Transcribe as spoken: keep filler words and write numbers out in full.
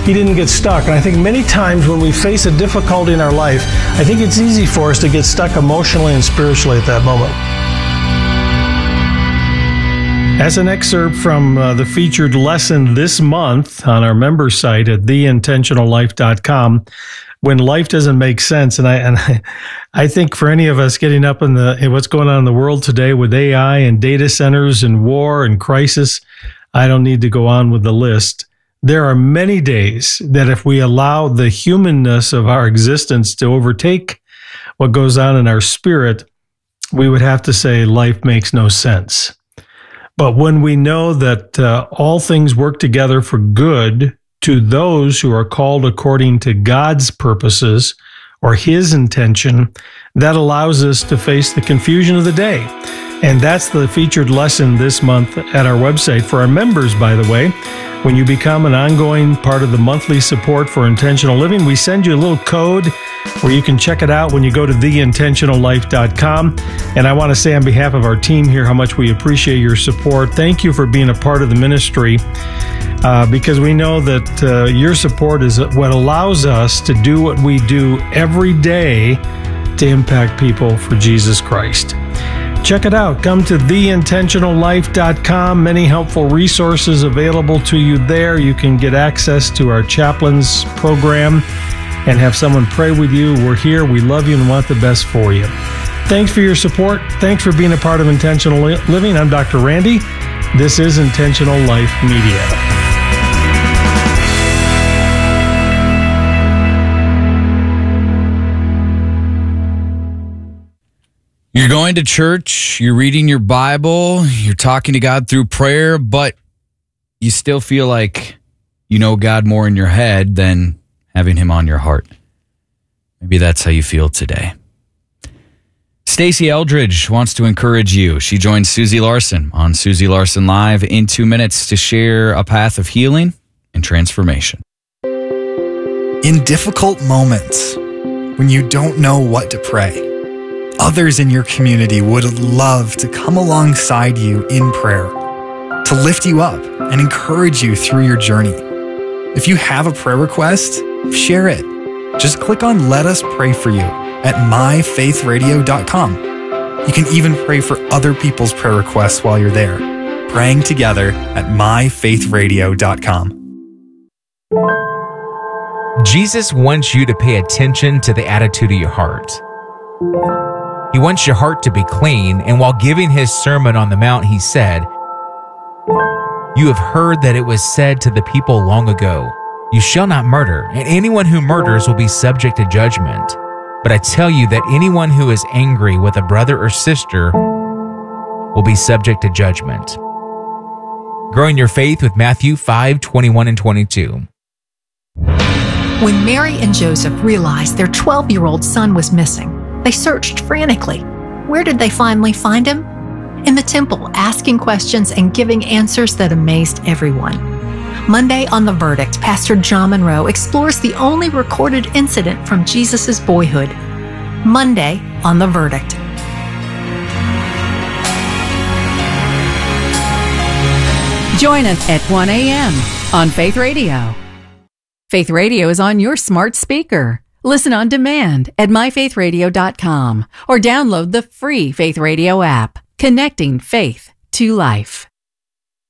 he didn't get stuck. And I think many times when we face a difficulty in our life, I think it's easy for us to get stuck emotionally and spiritually at that moment. As an excerpt from uh, the featured lesson this month on our member site at the intentional life dot com, when life doesn't make sense, and I and I, I think for any of us getting up in the in what's going on in the world today with A I and data centers and war and crisis, I don't need to go on with the list. There are many days that if we allow the humanness of our existence to overtake what goes on in our spirit, we would have to say life makes no sense. But when we know that uh, all things work together for good to those who are called according to God's purposes or His intention, that allows us to face the confusion of the day. And that's the featured lesson this month at our website. For our members, by the way, when you become an ongoing part of the monthly support for intentional living, we send you a little code where you can check it out when you go to the intentional life dot com. And I want to say on behalf of our team here how much we appreciate your support. Thank you for being a part of the ministry, uh, because we know that uh, your support is what allows us to do what we do every day to impact people for Jesus Christ. Check it out. Come to the intentional life dot com. Many helpful resources available to you there. You can get access to our chaplains program and have someone pray with you. We're here. We love you and want the best for you. Thanks for your support. Thanks for being a part of Intentional Living. I'm Doctor Randy. This is Intentional Life Media. You're going to church, you're reading your Bible, you're talking to God through prayer, but you still feel like you know God more in your head than having Him on your heart. Maybe that's how you feel today. Stacey Eldridge wants to encourage you. She joins Susie Larson on Susie Larson Live in two minutes to share a path of healing and transformation. In difficult moments, when you don't know what to pray, others in your community would love to come alongside you in prayer, to lift you up and encourage you through your journey. If you have a prayer request, share it. Just click on Let Us Pray For You at my faith radio dot com. You can even pray for other people's prayer requests while you're there, praying together at my faith radio dot com. Jesus wants you to pay attention to the attitude of your heart. He wants your heart to be clean, and while giving His Sermon on the Mount, He said, "You have heard that it was said to the people long ago, 'You shall not murder, and anyone who murders will be subject to judgment.' But I tell you that anyone who is angry with a brother or sister will be subject to judgment." Growing your faith with Matthew five, twenty-one and twenty-two. When Mary and Joseph realized their twelve-year-old son was missing, they searched frantically. Where did they finally find him? In the temple, asking questions and giving answers that amazed everyone. Monday on The Verdict, Pastor John Monroe explores the only recorded incident from Jesus' boyhood. Monday on The Verdict. Join us at one a.m. on Faith Radio. Faith Radio is on your smart speaker. Listen on demand at my faith radio dot com or download the free Faith Radio app, connecting faith to life.